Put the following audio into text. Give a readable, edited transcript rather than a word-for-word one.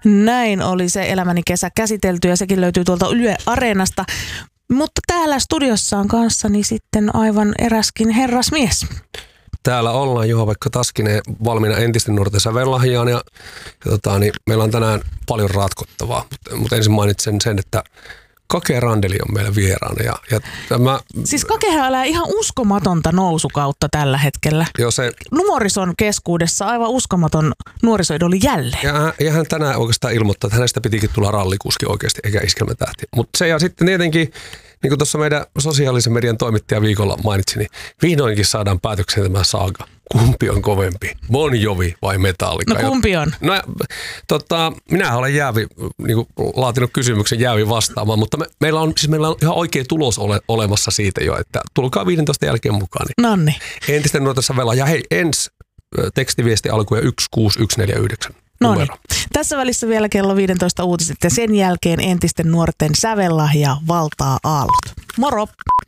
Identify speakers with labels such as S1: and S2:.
S1: Näin oli se Elämäni kesä käsitelty ja sekin löytyy tuolta Yle Areenasta. Mutta täällä studiossa on kanssani sitten aivan eräskin herrasmies.
S2: Täällä ollaan Juha-Pekka Taskinen valmiina entisten nuorten sävellahjaan ja meillä on tänään paljon ratkottavaa, mutta ensin mainitsen sen, että Kake Randeli on meillä vieraana.
S1: Siis Kakehan elää ihan uskomatonta nousukautta tällä hetkellä.
S2: Joo, se
S1: nuorison keskuudessa aivan uskomaton nuorisoidoli jälleen.
S2: Ja hän tänään oikeastaan ilmoittaa, että hänestä pitikin tulla rallikuski oikeasti, eikä iskelmätähti. Mutta se ja sitten tietenkin, niin kuin tuossa meidän sosiaalisen median toimittaja viikolla mainitsi, niin vihdoinkin saadaan päätökseen tämä saaga. Kumpi on kovempi? Bon Jovi vai Metallica?
S1: No kumpi on?
S2: No minähän olen laatinut kysymyksen jäävi vastaamaan, mutta meillä on ihan oikea tulos olemassa siitä jo, että tulkaa 15 jälkeen mukaan. Niin
S1: Nonni.
S2: Entisten nuorten sävellahja. Ja hei, ensi tekstiviesti alkuja 16149.
S1: No niin. Tässä välissä vielä kello 15 uutiset ja sen jälkeen entisten nuorten sävellahja valtaa aallot. Moro!